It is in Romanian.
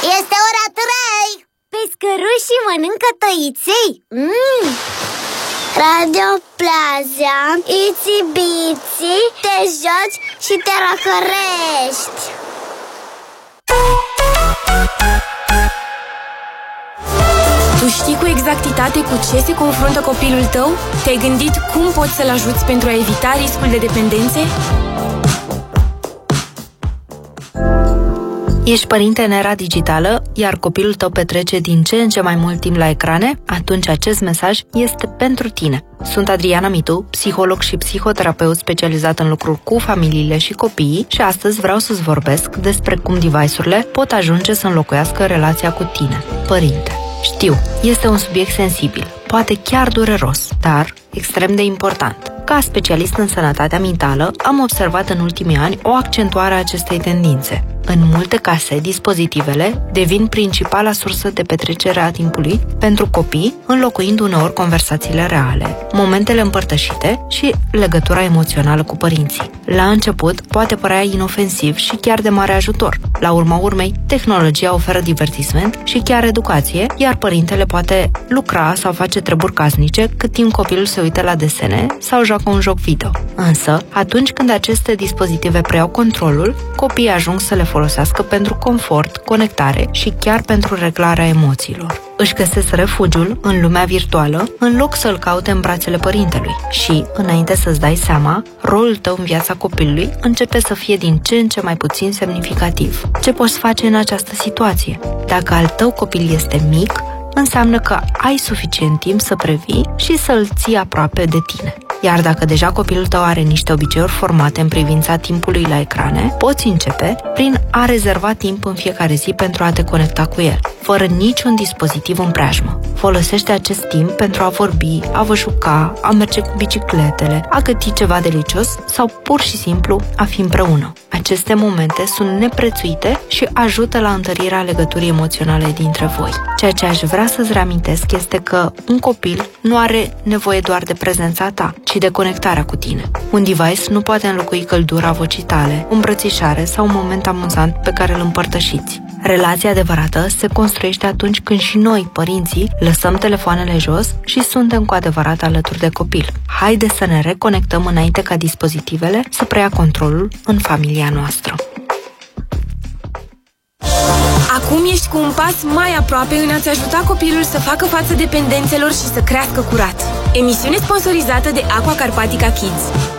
Este ora 3! Pescărușii mănâncă tăiței. Radio Plaza, Itsy Bitsy, te joci și te răcărești. Tu știi cu exactitate cu ce se confruntă copilul tău? Te-ai gândit cum poți să-l ajuți pentru a evita riscul de dependențe? Ești părinte în era digitală, iar copilul tău petrece din ce în ce mai mult timp la ecrane? Atunci acest mesaj este pentru tine. Sunt Adriana Mitu, psiholog și psihoterapeut specializat în lucruri cu familiile și copiii și astăzi vreau să-ți vorbesc despre cum device-urile pot ajunge să înlocuiască relația cu tine, părinte. Știu, este un subiect sensibil, poate chiar dureros, dar extrem de important. Ca specialist în sănătatea mentală, am observat în ultimii ani o accentuare a acestei tendințe. În multe case, dispozitivele devin principala sursă de petrecere a timpului pentru copii, înlocuind uneori conversațiile reale, momentele împărtășite și legătura emoțională cu părinții. La început, poate părea inofensiv și chiar de mare ajutor. La urma urmei, tehnologia oferă divertisment și chiar educație, iar părintele poate lucra sau face treburi casnice cât timp copilul se uită la desene sau joacă un joc video. Însă, atunci când aceste dispozitive preiau controlul, copiii ajung să le folosească pentru confort, conectare și chiar pentru reglarea emoțiilor. Își găsesc refugiul în lumea virtuală în loc să-l caute în brațele părintelui. Și, înainte să-ți dai seama, rolul tău în viața copilului începe să fie din ce în ce mai puțin semnificativ. Ce poți face în această situație? Dacă al tău copil este mic, înseamnă că ai suficient timp să previi și să îl ții aproape de tine. Iar dacă deja copilul tău are niște obiceiuri formate în privința timpului la ecrane, poți începe prin a rezerva timp în fiecare zi pentru a te conecta cu el, fără niciun dispozitiv în preajmă. Folosește acest timp pentru a vorbi, a vă juca, a merge cu bicicletele, a găti ceva delicios sau pur și simplu a fi împreună. Aceste momente sunt neprețuite și ajută la întărirea legăturii emoționale dintre voi. Ceea ce aș vrea să-ți reamintesc este că un copil nu are nevoie doar de prezența ta, ci de conectarea cu tine. Un device nu poate înlocui căldura vocii tale, o îmbrățișare sau un moment amuzant pe care îl împărtășiți. Relația adevărată se construiește atunci când și noi, părinții, lăsăm telefoanele jos și suntem cu adevărat alături de copil. Haide să ne reconectăm înainte ca dispozitivele să preia controlul în familia noastră. Acum ești cu un pas mai aproape în a-ți ajuta copilul să facă față dependențelor și să crească curat. Emisiune sponsorizată de Aqua Carpatica Kids.